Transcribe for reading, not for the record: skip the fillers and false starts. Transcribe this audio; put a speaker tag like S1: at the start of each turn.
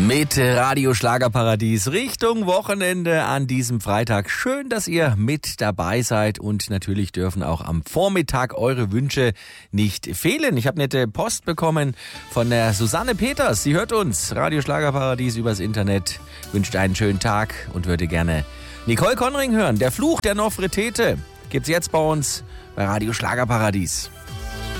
S1: Mit Radio Schlagerparadies Richtung Wochenende an diesem Freitag. Schön, dass ihr mit dabei seid und natürlich dürfen auch am Vormittag eure Wünsche nicht fehlen. Ich habe nette Post bekommen von der Susanne Peters. Sie hört uns, Radio Schlagerparadies übers Internet, wünscht einen schönen Tag und würde gerne Nicole Conring hören. Der Fluch der Nofretete gibt's jetzt bei uns bei Radio Schlagerparadies.